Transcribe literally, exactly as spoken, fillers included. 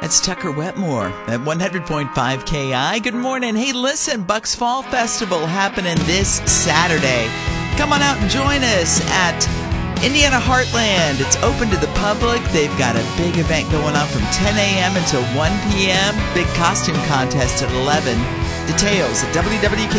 That's Tucker Wetmore at one hundred point five K I. Good morning. Hey, listen, Bucks Fall Festival happening this Saturday. Come on out and join us at Indiana Heartland. It's open to the public. They've got a big event going on from ten a.m. until one p.m. Big costume contest at eleven. Details at W W K.